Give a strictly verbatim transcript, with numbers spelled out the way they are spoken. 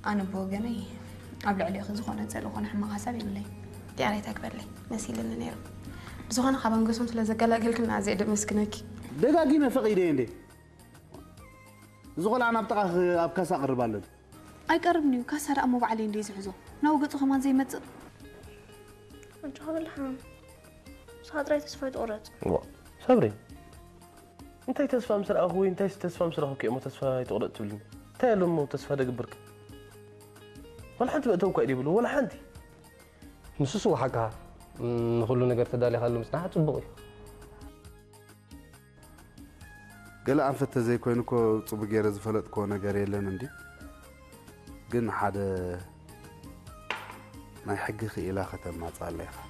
أنا بوجني قبل عليه خزخونة زلوا خون حما غسل يملي يعني تكبر لي مسيل لنا نيرو بزخونة خبان قسم تلا زقلا قلك من عزيز مسكنك دقاقينا فقيدين دي زغل أنا بتقى أبكاس أقرب على أي قربني وكسر أمو بعلين دي زعزو نو قلت خمان زي مت أنت هذا الحام صاد راي تسفى تقرط وا صبري أنت تسفى مسر أخوي أنت تسفى مسر أخوك أمو تسفى تقرط تبلين تالو مو تسفى دقبرك ولا حد بقى توقع يقولوا ولا حد مسوسو حقها نقول نقدر تدالي خلوا مسنحة تبغي قال أنفت زي كونكو صبغي رز فلت كونا غير لنا ندي قلنا حدا ما يحقق إلى ختم ما صار